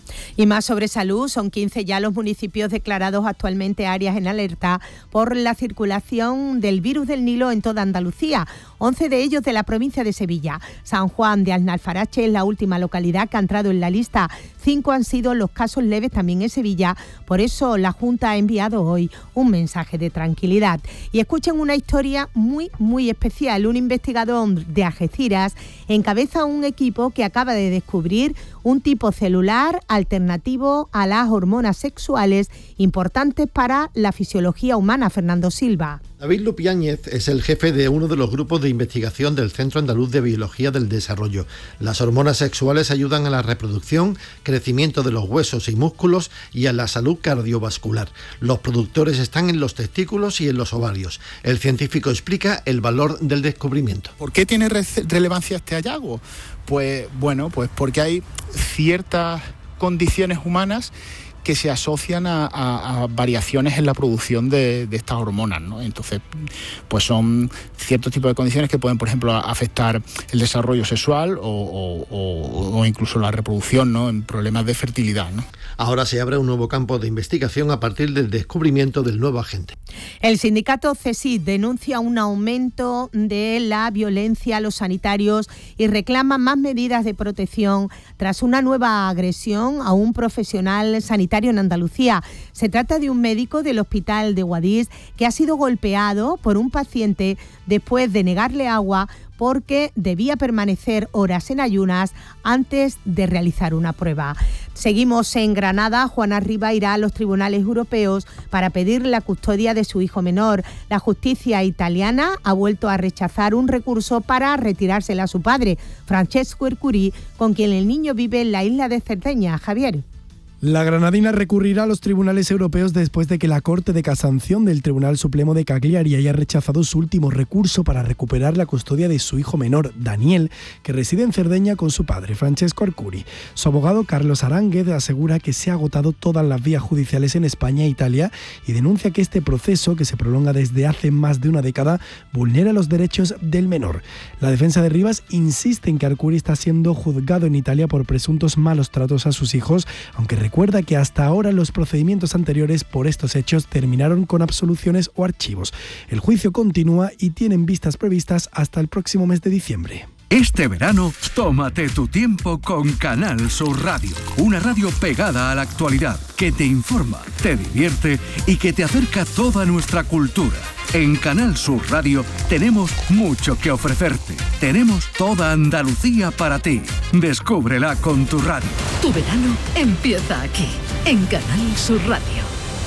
Y más sobre salud, son quince ya los municipios declarados actualmente áreas en alerta por la circulación del virus del Nilo en toda Andalucía, once de ellos de la provincia de Sevilla. San Juan de Aznalfarache es la última localidad que ha entrado en la lista. Cinco han sido los casos leves también en Sevilla, por eso la Junta ha enviado hoy un mensaje de tranquilidad. Y escuchen una historia muy, muy especial. Un investigador de Algeciras encabeza un equipo que acaba de descubrir un tipo celular alternativo a las hormonas sexuales importantes para la fisiología humana. Fernando Silva. David Lupiáñez es el jefe de uno de los grupos de investigación del Centro Andaluz de Biología del Desarrollo. Las hormonas sexuales ayudan a la reproducción, crecimiento de los huesos y músculos y a la salud cardiovascular. Los productores están en los testículos y en los ovarios. El científico explica el valor del descubrimiento. ¿Por qué tiene re- relevancia este hallazgo? Pues bueno, pues porque hay ciertas condiciones humanas que se asocian a, a, a variaciones en la producción de, de estas hormonas, ¿no? Entonces, pues son ciertos tipos de condiciones que pueden, por ejemplo, afectar el desarrollo sexual o, o, o, o incluso la reproducción, ¿no? En problemas de fertilidad, ¿no? Ahora se abre un nuevo campo de investigación a partir del descubrimiento del nuevo agente. El sindicato CESID denuncia un aumento de la violencia a los sanitarios y reclama más medidas de protección tras una nueva agresión a un profesional sanitario en Andalucía. Se trata de un médico del hospital de Guadix que ha sido golpeado por un paciente después de negarle agua porque debía permanecer horas en ayunas antes de realizar una prueba. Seguimos en Granada. Juana Riba irá a los tribunales europeos para pedir la custodia de su hijo menor. La justicia italiana ha vuelto a rechazar un recurso para retirársela a su padre, Francesco Ercuri, con quien el niño vive en la isla de Cerdeña. Javier. La granadina recurrirá a los tribunales europeos después de que la Corte de Casación del Tribunal Supremo de Cagliari haya rechazado su último recurso para recuperar la custodia de su hijo menor, Daniel, que reside en Cerdeña con su padre, Francesco Arcuri. Su abogado, Carlos Aránguez, asegura que se han agotado todas las vías judiciales en España e Italia y denuncia que este proceso, que se prolonga desde hace más de una década, vulnera los derechos del menor. La defensa de Rivas insiste en que Arcuri está siendo juzgado en Italia por presuntos malos tratos a sus hijos, aunque recuerda que hasta ahora los procedimientos anteriores por estos hechos terminaron con absoluciones o archivos. El juicio continúa y tienen vistas previstas hasta el próximo mes de diciembre. Este verano, tómate tu tiempo con Canal Sur Radio, una radio pegada a la actualidad, que te informa, te divierte y que te acerca toda nuestra cultura. En Canal Sur Radio tenemos mucho que ofrecerte. Tenemos toda Andalucía para ti. Descúbrela con tu radio. Tu verano empieza aquí, en Canal Sur Radio.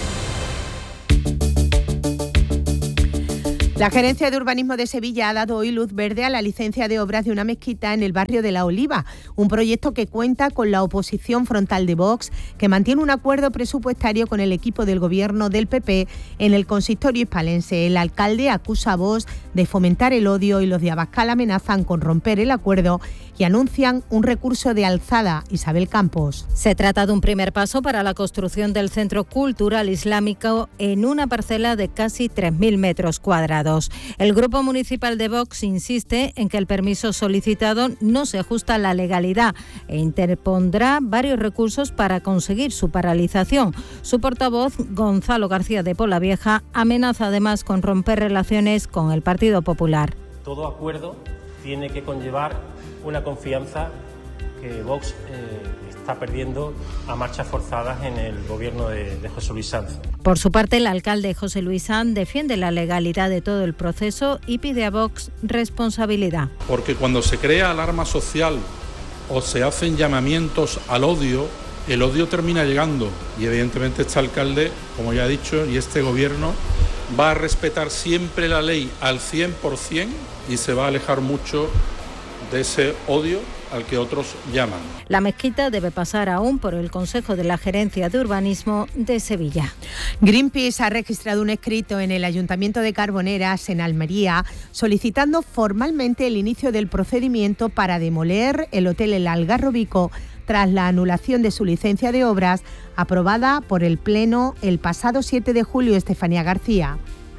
La Gerencia de Urbanismo de Sevilla ha dado hoy luz verde a la licencia de obras de una mezquita en el barrio de La Oliva, un proyecto que cuenta con la oposición frontal de Vox, que mantiene un acuerdo presupuestario con el equipo del gobierno del P P en el consistorio hispalense. El alcalde acusa a Vox de fomentar el odio y los de Abascal amenazan con romper el acuerdo y anuncian un recurso de alzada. Isabel Campos. Se trata de un primer paso para la construcción del Centro Cultural Islámico en una parcela de casi tres mil metros cuadrados. El Grupo Municipal de Vox insiste en que el permiso solicitado no se ajusta a la legalidad e interpondrá varios recursos para conseguir su paralización. Su portavoz, Gonzalo García de Polavieja, amenaza además con romper relaciones con el Partido Popular. Todo acuerdo tiene que conllevar una confianza que Vox eh, está perdiendo a marchas forzadas en el gobierno de, de José Luis Sanz. Por su parte, el alcalde José Luis Sanz defiende la legalidad de todo el proceso y pide a Vox responsabilidad. Porque cuando se crea alarma social o se hacen llamamientos al odio, el odio termina llegando y evidentemente este alcalde, como ya he dicho, y este gobierno va a respetar siempre la ley al cien por ciento y se va a alejar mucho de ese odio al que otros llaman. La mezquita debe pasar aún por el Consejo de la Gerencia de Urbanismo de Sevilla. Greenpeace ha registrado un escrito en el Ayuntamiento de Carboneras, en Almería, solicitando formalmente el inicio del procedimiento para demoler el hotel El Algarrobico tras la anulación de su licencia de obras aprobada por el Pleno el pasado siete de julio. Estefanía García.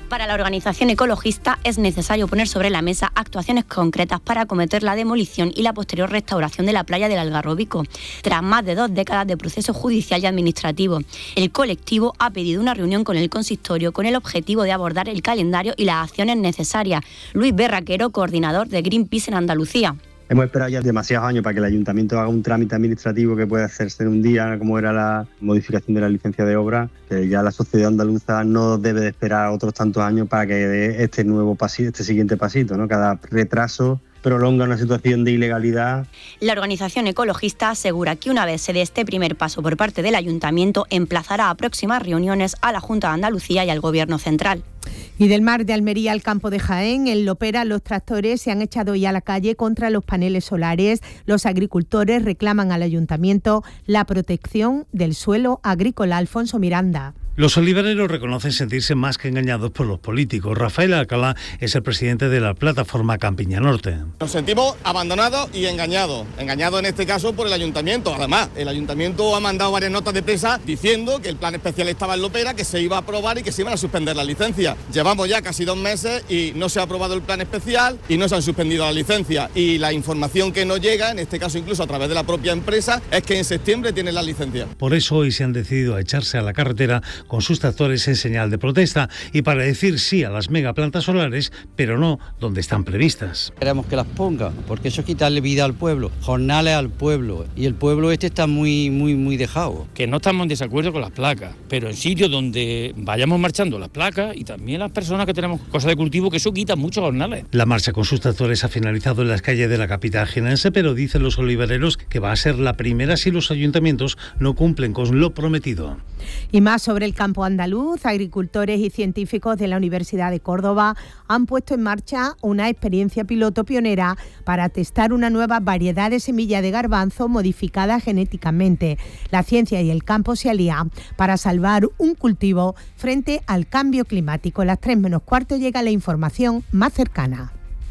Para la organización ecologista es necesario poner sobre la mesa actuaciones concretas para acometer la demolición y la posterior restauración de la playa del Algarrobico, tras más de dos décadas de proceso judicial y administrativo. El colectivo ha pedido una reunión con el consistorio con el objetivo de abordar el calendario y las acciones necesarias. Luis Berraquero, coordinador de Greenpeace en Andalucía. Hemos esperado ya demasiados años para que el ayuntamiento haga un trámite administrativo que puede hacerse en un día, como era la modificación de la licencia de obra, que ya la sociedad andaluza no debe de esperar otros tantos años para que dé este nuevo pasito, este siguiente pasito, ¿no? Cada retraso prolonga una situación de ilegalidad. La organización ecologista asegura que una vez se dé este primer paso por parte del ayuntamiento, emplazará a próximas reuniones a la Junta de Andalucía y al Gobierno central. Y del mar de Almería al campo de Jaén, en Lopera, los tractores se han echado ya a la calle contra los paneles solares. Los agricultores reclaman al ayuntamiento la protección del suelo agrícola. Alfonso Miranda. Los olivareros reconocen sentirse más que engañados por los políticos. Rafael Alcalá es el presidente de la plataforma Campiña Norte. Nos sentimos abandonados y engañados. Engañados en este caso por el ayuntamiento. Además, el ayuntamiento ha mandado varias notas de prensa diciendo que el plan especial estaba en Lopera, que se iba a aprobar y que se iban a suspender la licencia. Llevamos ya casi dos meses y no se ha aprobado el plan especial y no se han suspendido la licencia. Y la información que nos llega, en este caso incluso a través de la propia empresa, es que en septiembre tienen la licencia. Por eso hoy se han decidido a echarse a la carretera con sus tractores en señal de protesta y para decir sí a las megaplantas solares, pero no donde están previstas. Queremos que las pongan, porque eso es quitarle vida al pueblo, jornales al pueblo, y el pueblo este está muy, muy, muy dejado. Que no estamos en desacuerdo con las placas, pero en sitios donde vayamos marchando las placas y también las personas que tenemos cosas de cultivo, que eso quita muchos jornales. La marcha con sus tractores ha finalizado en las calles de la capital jienense, pero dicen los olivareros que va a ser la primera si los ayuntamientos no cumplen con lo prometido. Y más sobre el campo andaluz, agricultores y científicos de la Universidad de Córdoba han puesto en marcha una experiencia piloto pionera para testar una nueva variedad de semilla de garbanzo modificada genéticamente. La ciencia y el campo se alían para salvar un cultivo frente al cambio climático. A las tres menos cuarto llega la información más cercana.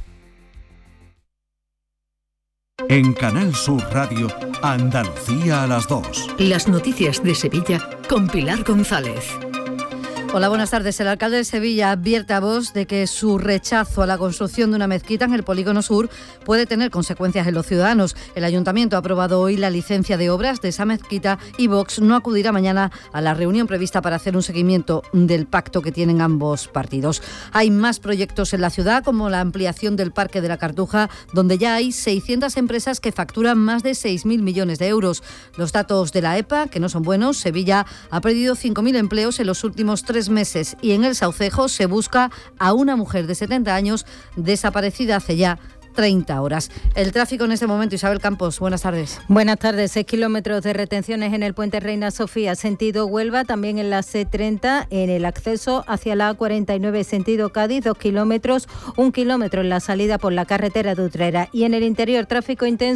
En Canal Sur Radio, Andalucía a las dos. Las noticias de Sevilla con Pilar González. Hola, buenas tardes. El alcalde de Sevilla advierte a Vox de que su rechazo a la construcción de una mezquita en el Polígono Sur puede tener consecuencias en los ciudadanos. El ayuntamiento ha aprobado hoy la licencia de obras de esa mezquita y Vox no acudirá mañana a la reunión prevista para hacer un seguimiento del pacto que tienen ambos partidos. Hay más proyectos en la ciudad, como la ampliación del Parque de la Cartuja, donde ya hay seiscientas empresas que facturan más de seis mil millones de euros. Los datos de la E P A, que no son buenos, Sevilla ha perdido cinco mil empleos en los últimos tres meses y en el Saucejo se busca a una mujer de setenta años desaparecida hace ya treinta horas. El tráfico en este momento, Isabel Campos, buenas tardes. Buenas tardes. seis kilómetros de retenciones en el puente Reina Sofía, sentido Huelva, también en la C treinta, en el acceso hacia la A cuarenta y nueve, sentido Cádiz, dos kilómetros, un kilómetro en la salida por la carretera de Utrera y en el interior tráfico intenso